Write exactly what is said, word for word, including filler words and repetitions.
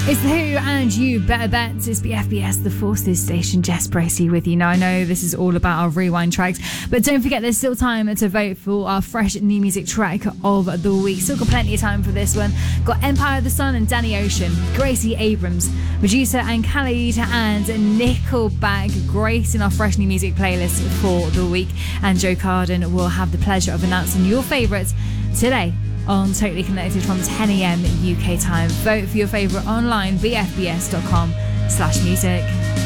It's The Who and You Better Bet. It's B F B S, the Forces Station. Jess Bracey with you. Now, I know this is all about our rewind tracks, but don't forget there's still time to vote for our fresh new music track of the week. Still got plenty of time for this one. Got Empire of the Sun and Danny Ocean, Gracie Abrams, Medusa and Khalid, and Nickelback gracing our fresh new music playlist for the week. And Joe Carden will have the pleasure of announcing your favourites today on Totally Connected from ten a.m. U K time. Vote for your favourite online, b f b s dot com slash music.